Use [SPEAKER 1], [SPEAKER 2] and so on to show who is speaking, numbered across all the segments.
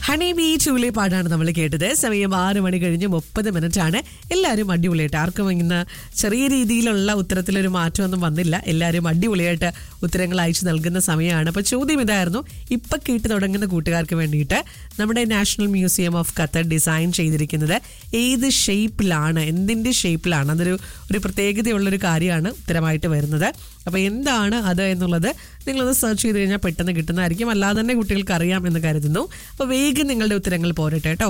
[SPEAKER 1] Honey B ചൂലി പാട്ടാണ് നമ്മൾ കേട്ടത്. സമയം 6 മണി കഴിഞ്ഞ് 30 മിനിറ്റാണ്. എല്ലാവരും അടിപൊളിയായിട്ട്, ആർക്കും ഇന്ന് ചെറിയ രീതിയിലുള്ള ഉത്തരത്തിലൊരു മാറ്റമൊന്നും വന്നില്ല. എല്ലാവരും അടിപൊളിയായിട്ട് ഉത്തരങ്ങൾ അയച്ചു നൽകുന്ന സമയമാണ്. അപ്പോൾ ചോദ്യം ഇതായിരുന്നു, ഇപ്പം കേട്ട് തുടങ്ങുന്ന കൂട്ടുകാർക്ക് വേണ്ടിയിട്ട് നമ്മുടെ national museum of Qatar design ചെയ്തിരിക്കുന്നത് ഏത് ഷേപ്പിലാണ്, എന്തിൻ്റെ ഷേപ്പിലാണ്? അതൊരു പ്രത്യേകതയുള്ളൊരു കാര്യമാണ് ഉത്തരമായിട്ട് വരുന്നത്. അപ്പോൾ എന്താണ് അത് എന്നുള്ളത് നിങ്ങളൊന്ന് സെർച്ച് ചെയ്ത് കഴിഞ്ഞാൽ പെട്ടെന്ന് കിട്ടുന്നതായിരിക്കും. അല്ലാതെ തന്നെ കുട്ടികൾക്ക് അറിയാം എന്ന് കരുതുന്നു. അപ്പോൾ വേഗം നിങ്ങളുടെ ഉത്തരങ്ങൾ പോരട്ടെ കേട്ടോ.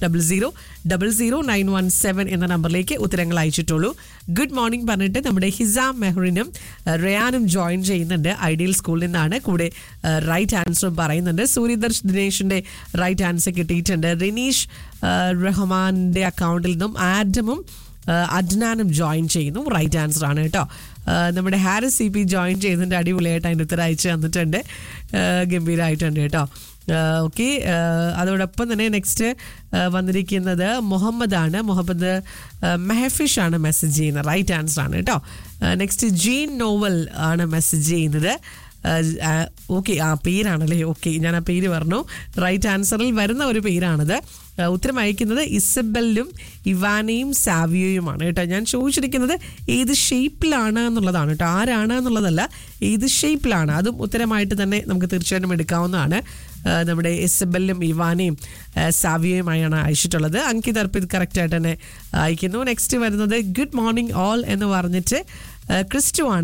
[SPEAKER 1] 50000917 എന്ന നമ്പറിലേക്ക് ഉത്തരങ്ങൾ അയച്ചിട്ടുള്ളൂ. ഗുഡ് മോർണിംഗ് പറഞ്ഞിട്ട് നമ്മുടെ ഹിസാം മെഹറിനും റയാനും ജോയിൻ ചെയ്യുന്നുണ്ട്. ഐഡിയൽ സ്കൂളിൽ നിന്നാണ്. കൂടെ റൈറ്റ് ആൻസറും പറയുന്നുണ്ട്. സൂര്യദർശ് ദിനേഷിൻ്റെ റൈറ്റ് ആൻസർ കിട്ടിയിട്ടുണ്ട്. റിനീഷ് റഹ്മാൻ്റെ അക്കൗണ്ടിൽ നിന്നും ആഡമും അഡ്നാനും ജോയിൻ ചെയ്യുന്നു. റൈറ്റ് ആൻസർ ആണ് കേട്ടോ. നമ്മുടെ ഹാരിസ് CP ജോയിൻ ചെയ്യുന്നുണ്ട്. അടിപൊളിയായിട്ട് അതിൻ്റെ ഉത്തരം അയച്ചു തന്നിട്ടുണ്ട്. ഗംഭീരമായിട്ടുണ്ട് കേട്ടോ. ഓക്കെ, അതോടൊപ്പം തന്നെ നെക്സ്റ്റ് വന്നിരിക്കുന്നത് മുഹമ്മദാണ്. മുഹമ്മദ് മെഹഫിഷ് ആണ് മെസ്സേജ് ചെയ്യുന്നത്. റൈറ്റ് ആൻസർ ആണ് കേട്ടോ. നെക്സ്റ്റ് ജീൻ നോവൽ ആണ് മെസ്സേജ് ചെയ്യുന്നത്. ഓക്കെ, ആ പേരാണല്ലേ. ഓക്കെ, ഞാൻ ആ പേര് പറഞ്ഞു. റൈറ്റ് ആൻസറിൽ വരുന്ന ഒരു പേരാണത്. ഉത്തരം അയക്കുന്നത് ഇസബെല്ലും ഇവാനയും സാവിയോയുമാണ് കേട്ടോ. ഞാൻ ചോദിച്ചിരിക്കുന്നത് ഏത് ഷേപ്പിലാണ് എന്നുള്ളതാണ് കേട്ടോ, ആരാണ് എന്നുള്ളതല്ല, ഏത് ഷേപ്പിലാണ്. അതും ഉത്തരമായിട്ട് തന്നെ നമുക്ക് തീർച്ചയായിട്ടും എടുക്കാവുന്നതാണ്. നമ്മുടെ ഇസബെല്ലും ഇവാനയും സാവിയോയുമായാണ് അയച്ചിട്ടുള്ളത്. അങ്കിത് അർപ്പിത് കറക്റ്റായിട്ട് തന്നെ അയക്കുന്നു. നെക്സ്റ്റ് വരുന്നത് ഗുഡ് മോർണിംഗ് ഓൾ എന്ന് പറഞ്ഞിട്ട് ക്രിസ്റ്റോ ആണ്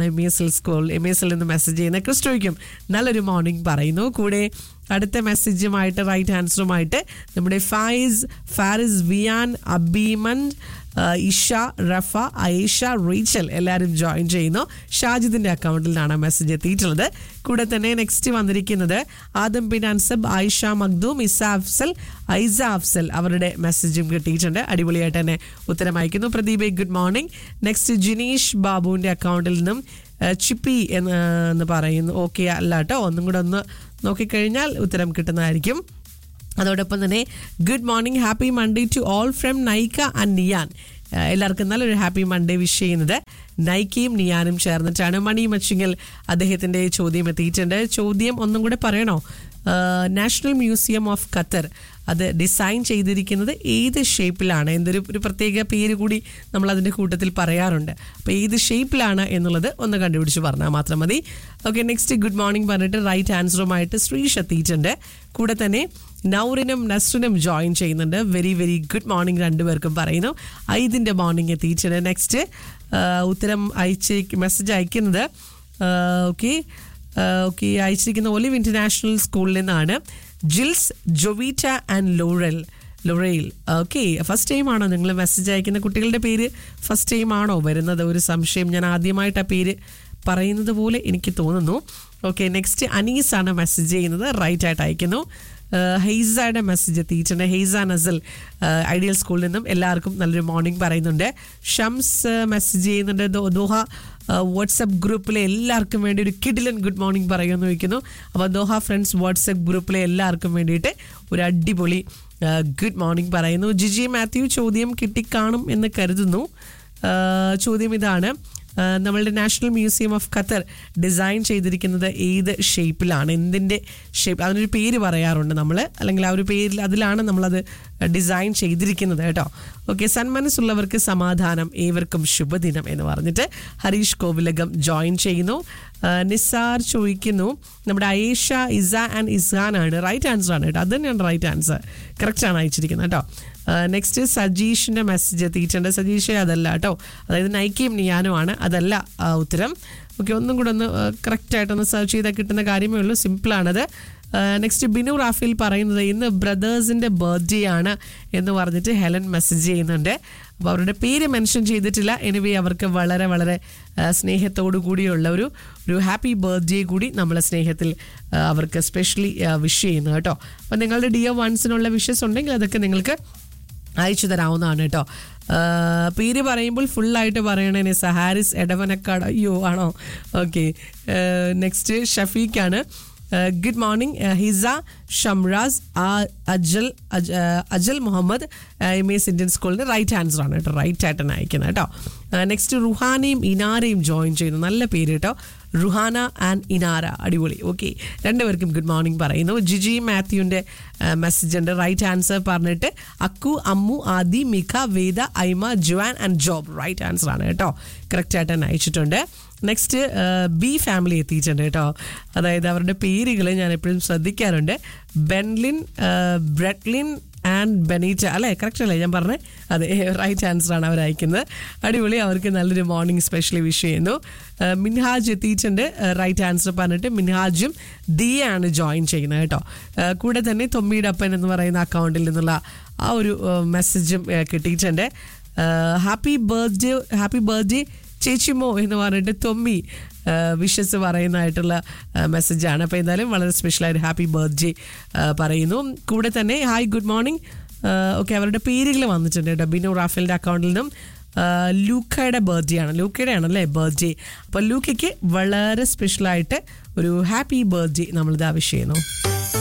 [SPEAKER 1] MSL നിന്ന് മെസ്സേജ് ചെയ്യുന്നത്. ക്രിസ്റ്റോയ്ക്കും നല്ലൊരു മോർണിംഗ് പറയുന്നു. കൂടെ അടുത്ത മെസ്സേജുമായിട്ട് റൈറ്റ് ആൻസറുമായിട്ട് നമ്മുടെ ഫാരിസ് വിയാൻ അബീമൻ ഇഷ റഫ ഐഷ റീച്ചൽ എല്ലാവരും ജോയിൻ ചെയ്യുന്നു. ഷാജിദിൻ്റെ അക്കൗണ്ടിൽ നിന്നാണ് മെസ്സേജ് എത്തിയിട്ടുള്ളത്. കൂടെ തന്നെ നെക്സ്റ്റ് വന്നിരിക്കുന്നത് ആദം ബിൻ അൻസബ്, ആയിഷ മഖ്ദൂം, ഇസ അഫ്സൽ, ഐസ അഫ്സൽ അവരുടെ മെസ്സേജും കിട്ടിയിട്ടുണ്ട്. അടിപൊളിയായിട്ട് തന്നെ ഉത്തരം അയക്കുന്നു. Pradeep good morning. Next Jineesh ബാബുവിൻ്റെ അക്കൗണ്ടിൽ നിന്നും ചിപ്പി എന്ന് പറയുന്നു. ഓക്കെ അല്ല കേട്ടോ, ഒന്നും കൂടെ ഒന്ന് നോക്കിക്കഴിഞ്ഞാൽ ഉത്തരം കിട്ടുന്നതായിരിക്കും. അതോടൊപ്പം തന്നെ good morning, happy Monday to all from Nykaa and നിയാൻ. എല്ലാവർക്കും നല്ലൊരു ഹാപ്പി മൺഡേ വിഷ് ചെയ്യുന്നത് നൈക്കയും നിയാനും ചേർന്നിട്ടാണ്. മണി മച്ചിങ്ങൽ അദ്ദേഹത്തിൻ്റെ ചോദ്യം എത്തിയിട്ടുണ്ട്. ചോദ്യം ഒന്നും കൂടെ പറയണോ? നാഷണൽ മ്യൂസിയം ഓഫ് ഖത്തർ അത് ഡിസൈൻ ചെയ്തിരിക്കുന്നത് ഏത് ഷേപ്പിലാണ്? എന്തൊരു പ്രത്യേക പേര് കൂടി നമ്മൾ അതിൻ്റെ കൂട്ടത്തിൽ പറയാറുണ്ട്. അപ്പോൾ ഏത് ഷേപ്പിലാണ് എന്നുള്ളത് ഒന്ന് കണ്ടുപിടിച്ച് പറഞ്ഞാൽ മാത്രം മതി. ഓക്കെ, നെക്സ്റ്റ് ഗുഡ് മോർണിംഗ് പറഞ്ഞിട്ട് റൈറ്റ് ആൻസറുമായിട്ട് ശ്രീഷ് എത്തിയിട്ടുണ്ട്. കൂടെ തന്നെ നൗറിനും നസ്റിനും ജോയിൻ ചെയ്യുന്നുണ്ട്. വെരി വെരി ഗുഡ് മോർണിംഗ് രണ്ടുപേർക്കും പറയുന്നു. ഐദിൻ്റെ മോർണിംഗ് എത്തിയിട്ടുണ്ട്. നെക്സ്റ്റ് ഉത്തരം മെസ്സേജ് അയക്കുന്നത് ഓക്കെ അയച്ചിരിക്കുന്ന ഒലിവ് ഇൻ്റർനാഷണൽ സ്കൂളിൽ നിന്നാണ്. Jils, Jovita and ലൊറെയിൽ. Okay, first time ആണോ നിങ്ങൾ മെസ്സേജ് അയക്കുന്ന? കുട്ടികളുടെ പേര് ഫസ്റ്റ് ടൈം ആണോ വരുന്നത്? ഒരു സംശയം, ഞാൻ ആദ്യമായിട്ട് ആ പേര് പറയുന്നത് പോലെ എനിക്ക് തോന്നുന്നു. ഓക്കെ, നെക്സ്റ്റ് അനീസാണ് മെസ്സേജ് ചെയ്യുന്നത്. റൈറ്റ് ആയിട്ട് അയക്കുന്നു. ഹെയ്സയുടെ മെസ്സേജ് എത്തിയിട്ടുണ്ട്. ഹെയ്സ നസൽ ഐഡിയൽ സ്കൂളിൽ നിന്നും എല്ലാവർക്കും നല്ലൊരു മോർണിംഗ് പറയുന്നുണ്ട്. ഷംസ് മെസ്സേജ് ചെയ്യുന്നുണ്ട്. ദോഹ വാട്സപ്പ് ഗ്രൂപ്പിലെ എല്ലാവർക്കും വേണ്ടി ഒരു കിഡിലൻ ഗുഡ് മോർണിംഗ് പറയുമെന്ന് ചോദിക്കുന്നു. അപ്പോൾ ദോഹ ഫ്രണ്ട്സ് വാട്സപ്പ് ഗ്രൂപ്പിലെ എല്ലാവർക്കും വേണ്ടിയിട്ട് ഒരു അടിപൊളി ഗുഡ് മോർണിംഗ് പറയുന്നു. ജിജി മാത്യു ചോദ്യം കിട്ടിക്കാണും എന്ന് കരുതുന്നു. ചോദ്യം ഇതാണ്, നമ്മളുടെ national museum of Qatar design ചെയ്തിരിക്കുന്നത് ഏത് ഷേപ്പിലാണ്? എന്തിൻ്റെ ഷേപ്പ്? അതിനൊരു പേര് പറയാറുണ്ട് നമ്മൾ, അല്ലെങ്കിൽ ആ ഒരു പേരിൽ അതിലാണ് നമ്മളത് ഡിസൈൻ ചെയ്തിരിക്കുന്നത് കേട്ടോ. ഓക്കെ, സന്മനസ്സുള്ളവർക്ക് സമാധാനം, ഏവർക്കും ശുഭദിനം എന്ന് പറഞ്ഞിട്ട് ഹരീഷ് കോവിലകം ജോയിൻ ചെയ്യുന്നു. നിസാർ ചോദിക്കുന്നു, നമ്മുടെ Ayesha, Isa and ഇസ്ഹാനാണ്. Right answer ആണ് കേട്ടോ. അത് തന്നെയാണ് റൈറ്റ് ആൻസർ, കറക്റ്റാണ് അയച്ചിരിക്കുന്നത് കേട്ടോ. നെക്സ്റ്റ് സജീഷിൻ്റെ മെസ്സേജ് എത്തിയിട്ടുണ്ട്. സജീഷ് അതല്ല കേട്ടോ, അതായത് നൈക്കയും നിയാനുമാണ്, അതല്ല ഉത്തരം. ഓക്കെ, ഒന്നും കൂടെ ഒന്ന് കറക്റ്റായിട്ടൊന്ന് സെർച്ച് ചെയ്താൽ കിട്ടുന്ന കാര്യമേ ഉള്ളൂ. സിമ്പിളാണത്. നെക്സ്റ്റ് ബിനു റാഫേൽ പറയുന്നത് ഇന്ന് ബ്രദേഴ്സിൻ്റെ ബർത്ത്ഡേ ആണ് എന്ന് പറഞ്ഞിട്ട് ഹെലൻ മെസ്സേജ് ചെയ്യുന്നുണ്ട്. അപ്പോൾ അവരുടെ പേര് മെൻഷൻ ചെയ്തിട്ടില്ല. എനിവേ അവർക്ക് വളരെ വളരെ സ്നേഹത്തോടു കൂടിയുള്ള ഒരു ഹാപ്പി ബർത്ത്ഡേ കൂടി നമ്മളെ സ്നേഹത്തിൽ അവർക്ക് സ്പെഷ്യലി വിഷ് ചെയ്യുന്നു കേട്ടോ. അപ്പോൾ നിങ്ങളുടെ ഡിയർ വൺസിനുള്ള വിഷസ് ഉണ്ടെങ്കിൽ അതൊക്കെ നിങ്ങൾക്ക് അയച്ചു തരാവുന്നതാണ് കേട്ടോ. പേര് പറയുമ്പോൾ ഫുള്ളായിട്ട് പറയണേ. ഹാരിസ് എടവനക്കാട്. അയ്യോ ആണോ? Okay, next ഷഫീഖാണ്. Good morning, Hiza, Shamraz, agile Muhammad, MS Indian സ്കൂളിന് റൈറ്റ് ആൻസർ ആണ് കേട്ടോ. റൈറ്റ് ആയിട്ടാണ് അയക്കുന്നത് കേട്ടോ. നെക്സ്റ്റ് റുഹാനയും ഇനാരയും ജോയിൻ ചെയ്യുന്നു. നല്ല പേര് കേട്ടോ. റുഹാന ആൻഡ് ഇനാര. അടിപൊളി. ഓക്കെ, രണ്ടുപേർക്കും ഗുഡ് മോർണിംഗ് പറയുന്നു. ജിജി മാത്യുവിൻ്റെ മെസ്സേജ് ഉണ്ട്. റൈറ്റ് ആൻസർ പറഞ്ഞിട്ട് അക്കു, അമ്മു, ആദി, മിഖ, വേദ, Aima, ജോൻ and job. Right answer ആണ് കേട്ടോ. കറക്റ്റായിട്ട് തന്നെ അയച്ചിട്ടുണ്ട്. നെക്സ്റ്റ് ബി ഫാമിലി എത്തിയിട്ടുണ്ട് കേട്ടോ. അതായത് അവരുടെ പേരുകൾ ഞാൻ എപ്പോഴും ശ്രദ്ധിക്കാറുണ്ട്. ബെൻലിൻ, ബ്രെറ്റ്ലിൻ ആൻഡ് ബെനീറ്റ അല്ലേ? കറക്റ്റ് അല്ലേ ഞാൻ പറഞ്ഞത്? അതെ, റൈറ്റ് ആൻസർ ആണ് അവർ അയക്കുന്നത്. അടിപൊളി. അവർക്ക് നല്ലൊരു മോർണിംഗ് സ്പെഷ്യലി വിഷ് ചെയ്യുന്നു. മിൻഹാജ് എത്തിയിട്ടുണ്ട്. റൈറ്റ് ആൻസർ പറഞ്ഞിട്ട് മിൻഹാജും ദിയാണ് ജോയിൻ ചെയ്യുന്നത് കേട്ടോ. കൂടെ തന്നെ തൊമ്മിയുടെ അപ്പൻ എന്ന് പറയുന്ന അക്കൗണ്ടിൽ നിന്നുള്ള ആ ഒരു മെസ്സേജും കിട്ടിയിട്ടുണ്ട്. ഹാപ്പി ബർത്ത്ഡേ ചേച്ചിമോ എന്ന് പറഞ്ഞിട്ട് തൊമ്മി വിഷസ് പറയുന്നതായിട്ടുള്ള മെസ്സേജാണ്. അപ്പോൾ എന്തായാലും വളരെ സ്പെഷ്യലായിട്ട് ഹാപ്പി ബർത്ത്ഡേ പറയുന്നു. കൂടെ തന്നെ ഹായ് ഗുഡ് മോർണിംഗ്. ഓക്കെ, അവരുടെ പേരുകൾ വന്നിട്ടുണ്ട് കേട്ടോ. ബിനു റാഫേലിൻ്റെ അക്കൗണ്ടിൽ നിന്നും ലൂക്കയുടെ ബർത്ത്ഡേ ആണ്. ലൂക്കയുടെ ആണല്ലേ ബർത്ത്ഡേ. അപ്പോൾ ലൂക്കയ്ക്ക് വളരെ സ്പെഷ്യലായിട്ട് ഒരു ഹാപ്പി ബർത്ത്ഡേ നമ്മളിത് വിഷ് ചെയ്യുന്നു.